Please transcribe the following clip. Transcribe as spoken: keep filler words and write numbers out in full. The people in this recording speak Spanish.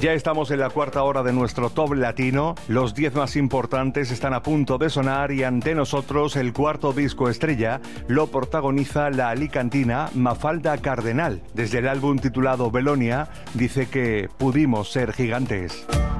Ya estamos en la cuarta hora de nuestro Top Latino. Los diez más importantes están a punto de sonar y ante nosotros el cuarto disco estrella lo protagoniza la alicantina Mafalda Cardenal. Desde el álbum titulado Belonia dice que pudimos ser gigantes.